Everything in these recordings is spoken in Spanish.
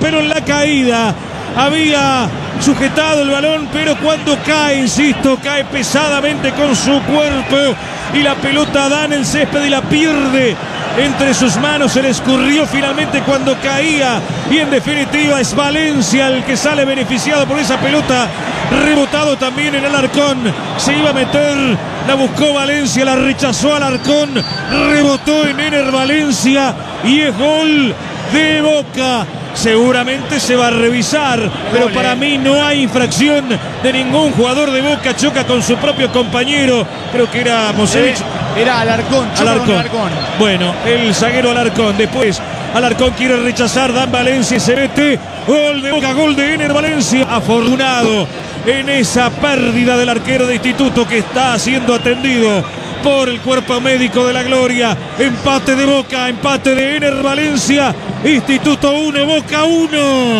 pero en la caída había sujetado el balón, pero cuando cae, insisto, cae pesadamente con su cuerpo y la pelota da en el césped y la pierde entre sus manos. Se le escurrió finalmente cuando caía y en definitiva es Valencia el que sale beneficiado por esa pelota. Rebotado también en Alarcón, se iba a meter, la buscó Valencia, la rechazó Alarcón, rebotó en Ener Valencia y es gol de Boca. Seguramente se va a revisar, pero para mí no hay infracción de ningún jugador de Boca. Choca con su propio compañero, creo que era Mosevich. Era Alarcón. Bueno, el zaguero Alarcón. Después Alarcón quiere rechazar, Dan Valencia y se mete. Gol de Boca, gol de Ener Valencia. Afortunado en esa pérdida del arquero de Instituto que está siendo atendido por el cuerpo médico de la Gloria. Empate de Boca, empate de Ener Valencia. Instituto 1, Boca 1.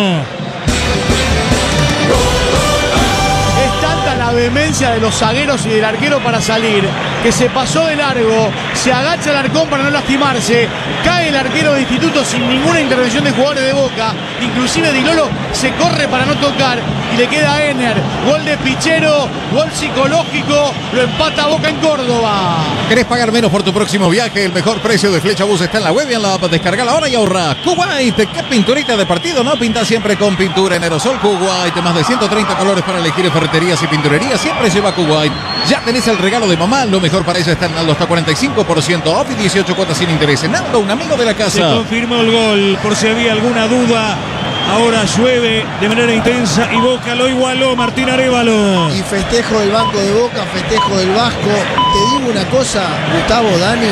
Es tanta la vehemencia de los zagueros y del arquero para salir que se pasó de largo, se agacha el Alarcón para no lastimarse, cae el arquero de Instituto sin ninguna intervención de jugadores de Boca, inclusive Di Lolo se corre para no tocar y le queda a Ener. Gol de Pichero, gol psicológico, lo empata Boca en Córdoba. ¿Querés pagar menos por tu próximo viaje? El mejor precio de Flecha Bus está en la web y en la app. Descargala ahora y ahorra. Kuwait, ¿qué pinturita de partido? No, pinta siempre con pintura en aerosol Kuwait. Más de 130 colores para elegir en ferreterías y pinturerías. Siempre lleva Kuwait. Ya tenés el regalo de mamá. Lo mejor para ella está en Naldo, hasta 45% off y 18 cuotas sin interés. Naldo, un amigo de la casa. Se confirmó el gol, por si había alguna duda. Ahora llueve de manera intensa y Boca lo igualó, Martín Arévalo. Y festejo del banco de Boca, festejo del Vasco. Te digo una cosa, Gustavo, Dani,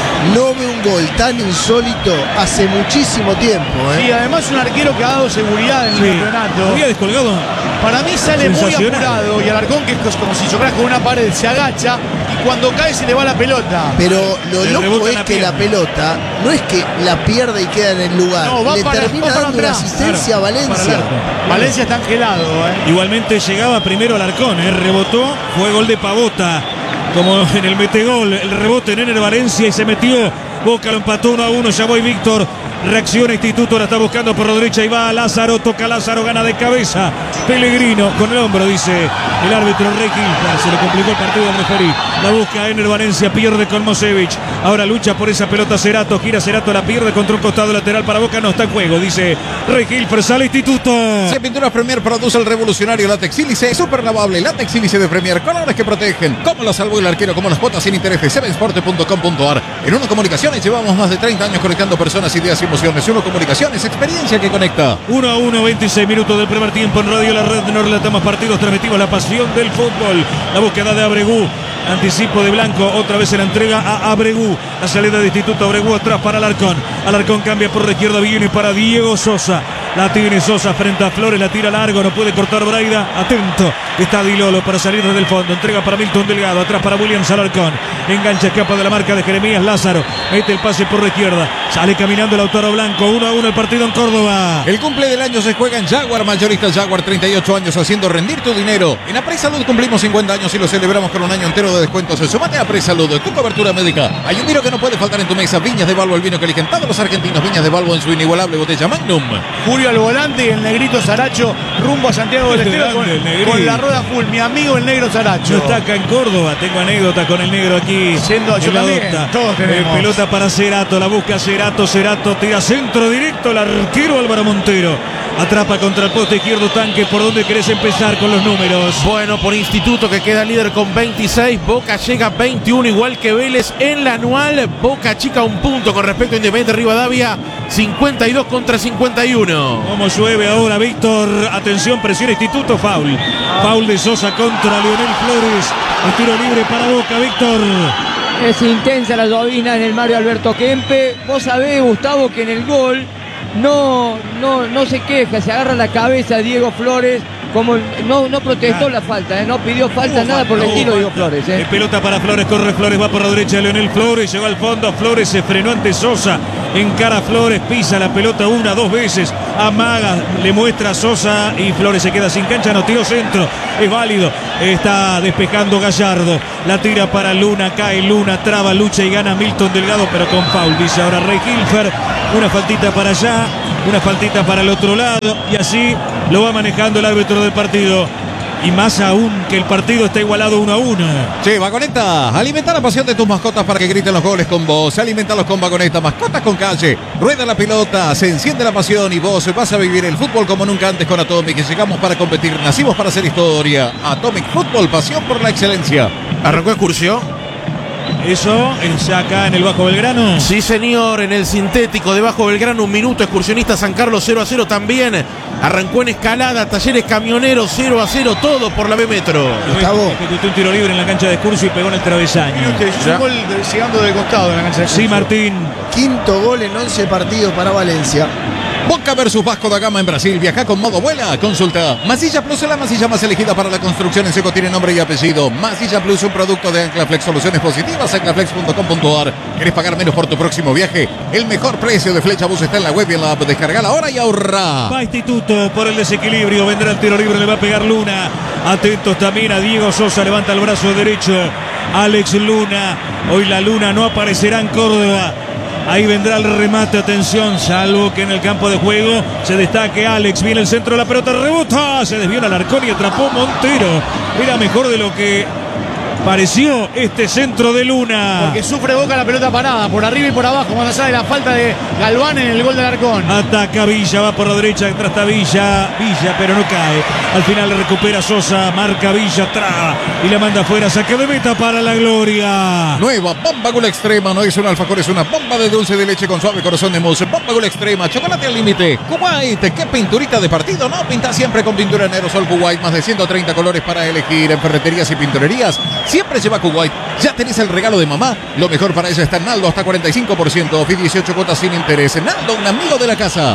no veo un gol tan insólito hace muchísimo tiempo. Sí, además un arquero que ha dado seguridad en el campeonato. Había descolgado. Para mí sale muy apurado y Alarcón, que es como si chocara con una pared, se agacha y cuando cae se le va la pelota. Pero lo loco es que la pelota no es que la pierde y queda en el lugar. No, va le termina dando una asistencia a Valencia. Valencia está angelado. Igualmente llegaba primero Alarcón, rebotó, fue gol de Pavota. Como en el metegol, el rebote en Ener Valencia y se metió. Boca lo empató 1-1, ya voy Víctor. Reacciona Instituto, la está buscando por la derecha y va Lázaro, toca Lázaro, gana de cabeza. Pellegrino con el hombro, dice el árbitro Rey Gilper. Se le complicó el partido al referí. La busca Ener Valencia, pierde con Mosevich. Ahora lucha por esa pelota Cerato, gira Cerato, la pierde contra un costado lateral para Boca, no está en juego, dice Rey Gilper, sale Instituto. Pinturas Premier produce el revolucionario látex sílice, super lavable látex sílice de Premier, colores que protegen, como lo salvó el arquero, como las cuotas sin interés de sevensport.com.ar. En Uno Comunicaciones llevamos más de 30 años conectando personas, ideas y emociones. Uno Comunicaciones, experiencia que conecta. 1-1, 26 minutos del primer tiempo en Radio La Red. No relatamos partidos, transmitimos la pasión del fútbol. La búsqueda de Abregú, anticipo de Blanco, otra vez se la entrega a Abregú. La salida de Instituto, Abregú atrás para Alarcón. Alarcón cambia por la izquierda, viene para Diego Sosa. La tiene Sosa frente a Flores, la tira largo, no puede cortar Braida. Atento, está Di Lolo para salir desde el fondo. Entrega para Milton Delgado, atrás para Williams Alarcón. Engancha, escapa de la marca de Jeremías Lázaro. Mete el pase por la izquierda. Sale caminando el Lautaro Blanco. 1-1 el partido en Córdoba. El cumple del año se juega en Jaguar, mayorista Jaguar, 38 años haciendo rendir tu dinero. En Apresalud cumplimos 50 años y lo celebramos con un año entero de descuentos. Sumate a Apresalud, tu cobertura médica. Hay un vino que no puede faltar en tu mesa. Viñas de Balbo, el vino que eligen todos los argentinos. Viñas de Balbo en su inigualable botella Magnum. Julio al volante y el negrito Saracho rumbo a Santiago del Estero con la rueda full. Mi amigo el negro Saracho. No está acá en Córdoba, tengo anécdota con el negro aquí. Siendo yo también, todos tenemos. Pelota para Cerato, la busca Cerato, tira centro directo, el arquero Álvaro Montero. Atrapa contra el poste izquierdo Tanque. ¿Por dónde querés empezar con los números? Bueno, por Instituto, que queda líder con 26. Boca llega a 21, igual que Vélez en la anual. Boca chica un punto con respecto a Independiente Rivadavia. 52 contra 51. Como llueve ahora, Víctor. Atención, presión Instituto, foul. Foul de Sosa contra Leonel Flores. El tiro libre para Boca, Víctor. Es intensa la llovina en el Mario Alberto Kempe. Vos sabés, Gustavo, que en el gol no se queja, se agarra la cabeza Diego Flores, como no protestó la falta, no pidió falta, nada por el estilo Diego Flores. Pelota para Flores, corre Flores, va por la derecha Leonel Flores, llegó al fondo, Flores se frenó ante Sosa, encara a Flores, pisa la pelota una, dos veces, amaga, le muestra a Sosa y Flores se queda sin cancha, no tiró centro, es válido, está despejando Gallardo, la tira para Luna, cae Luna, traba, lucha y gana Milton Delgado, pero con foul, dice ahora Rey Hilfer, una faltita para allá, una faltita para el otro lado, y así lo va manejando el árbitro del partido. Y más aún que el partido está igualado 1-1. Sí, Vagoneta, alimenta la pasión de tus mascotas para que griten los goles con vos. Alimentalos con Vagoneta, mascotas con calle. Rueda la pelota, se enciende la pasión y vos vas a vivir el fútbol como nunca antes con Atomic. Y llegamos para competir, nacimos para hacer historia. Atomic Fútbol, pasión por la excelencia. ¿Arrancó excursión? Eso es acá en el Bajo Belgrano. Sí, señor, en el sintético de Bajo Belgrano, 1 minuto, Excursionista San Carlos 0-0 también. Arrancó en Escalada, Talleres Camioneros 0-0, todo por la B Metro. Gustavo. Ejecutó un tiro libre en la cancha de Excursio y pegó en el travesaño. Un gol llegando del costado en la cancha de Sí, Martín. Quinto gol en 11 partidos para Valencia. Boca versus Vasco da Gama en Brasil. Viaja con modo vuela. Consulta. Masilla Plus es la masilla más elegida para la construcción en seco. Tiene nombre y apellido. Masilla Plus, un producto de Anclaflex. Soluciones positivas. Anclaflex.com.ar. ¿Querés pagar menos por tu próximo viaje? El mejor precio de Flecha Bus está en la web y en la app. Descargala ahora y ahorra. Va Instituto por el desequilibrio. Vendrá el tiro libre. Le va a pegar Luna. Atentos también a Diego Sosa. Levanta el brazo derecho. Alex Luna. Hoy la Luna no aparecerá en Córdoba. Ahí vendrá el remate, atención, salvo que en el campo de juego se destaque Alex. Viene el centro de la pelota, rebota, se desvió el Alarcón y atrapó Montero. Era mejor de lo que pareció este centro de Luna. Porque sufre Boca la pelota parada, por arriba y por abajo, más allá de la falta de Galván en el gol del Alarcón. Ataca Villa, va por la derecha, detrás está Villa, pero no cae. Al final le recupera Sosa, marca Villa, traba y la manda afuera, saque de meta para la gloria. Nueva bomba Gol Extrema, no es un alfajor, es una bomba de dulce de leche con suave corazón de mousse. Bomba Gol Extrema, chocolate al límite. Kuwait, ¿qué pinturita de partido? No, pinta siempre con pintura en aerosol Kuwait. Más de 130 colores para elegir en ferreterías y pinturerías. Siempre lleva Kuwait. Ya tenés el regalo de mamá. Lo mejor para ella está en Naldo, hasta 45%. Ofi 18 cuotas sin interés. Naldo, un amigo de la casa.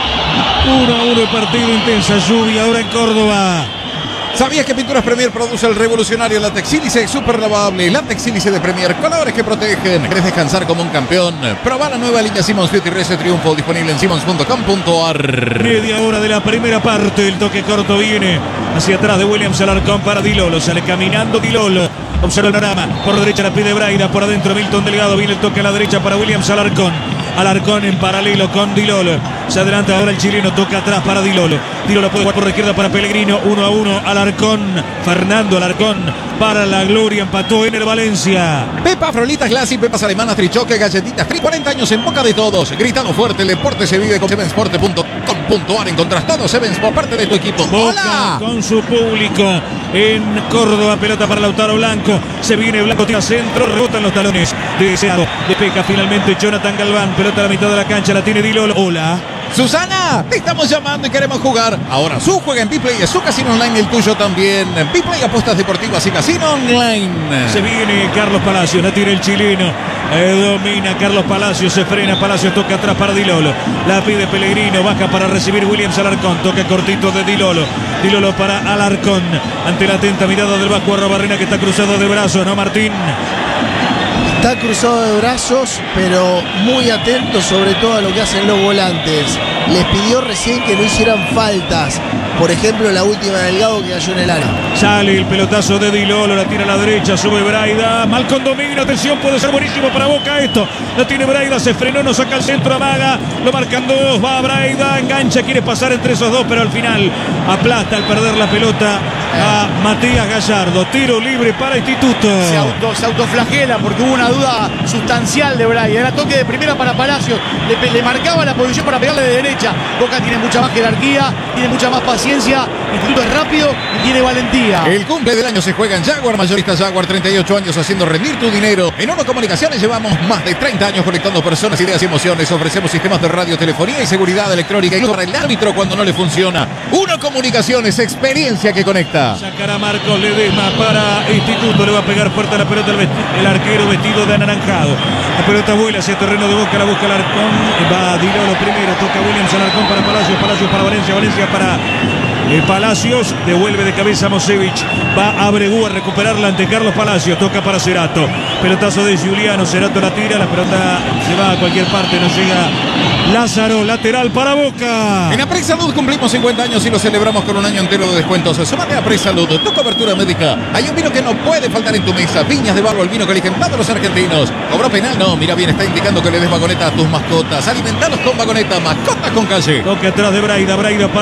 1-1 el partido, intensa lluvia ahora en Córdoba. ¿Sabías que Pinturas Premier produce el revolucionario látex sílice super lavable? Látex sílice de Premier, colores que protegen. ¿Querés descansar como un campeón? Proba la nueva línea Simmons Beauty Race Triunfo, disponible en simmons.com.ar. Media hora de la primera parte, el toque corto viene hacia atrás de Williams Alarcón para Dilolo, sale caminando Dilolo. Observa el panorama, por derecha la pide Braida, por adentro Milton Delgado, viene el toque a la derecha para Williams Alarcón. Alarcón en paralelo con Dilolo. Se adelanta ahora el chileno, toca atrás para Dilolo. Dilolo puede jugar por la izquierda para Pellegrino. 1-1. Alarcón. Fernando Alarcón para la gloria. Empató en el Valencia. Pepa, Frolitas Glassy, pepas alemanas, trichoque, galletitas, 40 años en boca de todos. Gritando fuerte, el deporte se vive con sevensport.com.ar. Encontrás todo Sevensport, parte de tu equipo. Boca con su público en Córdoba. Pelota para Lautaro Blanco. Se viene Blanco, tira centro, rebotan los talones. Deseado. Despeja finalmente Jonathan Galván. Pelota a la mitad de la cancha, la tiene Dilolo. Hola. Susana, te estamos llamando y queremos jugar. Ahora su juega en Bplay, es su casino online, el tuyo también. Bplay, apuestas deportivas y casino online. Se viene Carlos Palacios, la tiene el chileno. Domina Carlos Palacios, se frena Palacios, toca atrás para Dilolo. La pide Pellegrino, baja para recibir Williams Alarcón. Toca cortito de Dilolo. Dilolo para Alarcón. Ante la atenta mirada del Vasco Arrobarrena, que está cruzado de brazos, ¿no, Martín? Está cruzado de brazos, pero muy atento sobre todo a lo que hacen los volantes. Les pidió recién que no hicieran faltas. Por ejemplo, la última de Delgado que cayó en el área. Sale el pelotazo de Dilolo, la tira a la derecha, sube Braida. Malcom domina, atención, puede ser buenísimo para Boca esto. La tiene Braida, se frenó, no saca el centro, amaga. Lo marcan dos, va Braida, engancha, quiere pasar entre esos dos, pero al final aplasta al perder la pelota a Matías Gallardo. Tiro libre para Instituto. Se autoflagela porque hubo una duda sustancial de Braida. Era toque de primera para Palacios. Le marcaba la posición para pegarle de derecha. Boca tiene mucha más jerarquía, tiene mucha más paciencia. Instituto es rápido y tiene valentía. El cumple del año se juega en Jaguar, mayorista Jaguar, 38 años haciendo rendir tu dinero. En Ono Comunicaciones llevamos más de 30 años conectando personas, ideas y emociones. Ofrecemos sistemas de radio, telefonía y seguridad electrónica, incluso para el árbitro cuando no le funciona. Ono Comunicaciones, experiencia que conecta. Sacará Marcos Ledesma para Instituto, le va a pegar fuerte a la pelota el arquero vestido de anaranjado. La pelota vuela hacia terreno de Boca, la busca Alarcón. Va Dilolo primero, toca Williams Alarcón para Palacios, Palacios para Valencia, Valencia llega para Palacios, devuelve de cabeza Mosevich, va a Bregú a recuperarla ante Carlos Palacios, toca para Cerato, pelotazo de Giuliano, Cerato la tira, la pelota se va a cualquier parte, no llega Lázaro, lateral para Boca. En Apres Salud cumplimos 50 años y lo celebramos con un año entero de descuentos. Sumate a Apres Salud, tu cobertura médica. Hay un vino que no puede faltar en tu mesa, Viñas de Barro, el vino que eligen todos los argentinos. ¿Cobró penal? No, mira bien, está indicando que le des vagoneta a tus mascotas. Alimentalos con vagoneta, mascotas con calle. Toque atrás de Braida, Braida para